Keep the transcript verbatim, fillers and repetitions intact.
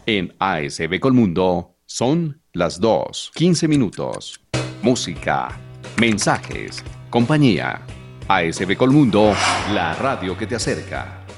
En A S B Colmundo son las dos, quince minutos. Música, mensajes, compañía. A S B Colmundo, la radio que te acerca.